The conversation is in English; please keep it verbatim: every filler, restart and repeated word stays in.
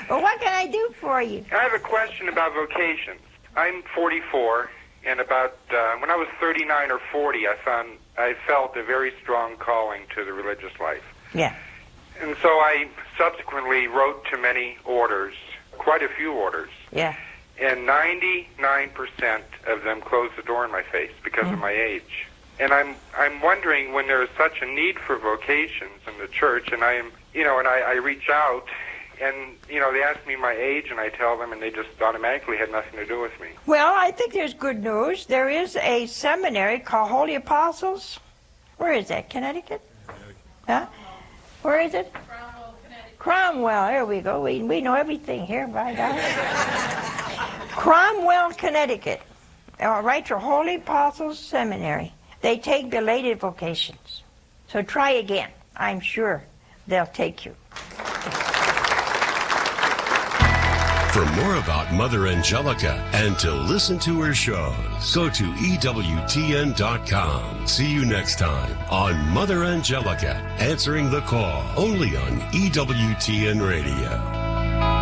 Well, what can I do for you? I have a question about vocations. I'm forty-four, and about uh, when I was thirty-nine or forty, I found I felt a very strong calling to the religious life. Yeah. And so I subsequently wrote to many orders, quite a few orders. Yeah. And ninety-nine percent of them closed the door in my face because mm. of my age. And I'm I'm wondering, when there is such a need for vocations in the church, and I am, you know, and I, I reach out, and, you know, they ask me my age, and I tell them, and they just automatically had nothing to do with me. Well, I think there's good news. There is a seminary called Holy Apostles. Where is that? Connecticut? Huh? Where is it? Cromwell, Connecticut. Cromwell. There we go. We we know everything here, by God. Cromwell, Connecticut. Uh, right to Holy Apostles Seminary. They take belated vocations. So try again. I'm sure they'll take you. For more about Mother Angelica and to listen to her shows, go to E W T N dot com. See you next time on Mother Angelica, answering the call, only on E W T N Radio.